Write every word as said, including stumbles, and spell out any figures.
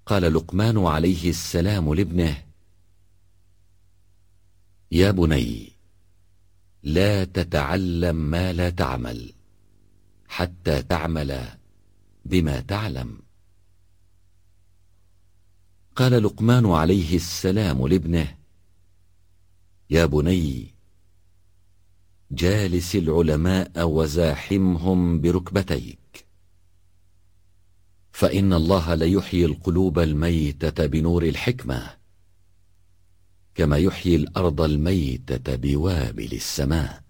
قال لقمان عليه السلام لابنه: يا بني، لا تتعلم ما لا تعمل حتى تعمل بما تعلم. قال لقمان عليه السلام لابنه: يا بني، جالس العلماء وزاحمهم بركبتيك، فإن الله ليحيي القلوب الميتة بنور الحكمة، كما يحيي الأرض الميتة بوابل السماء.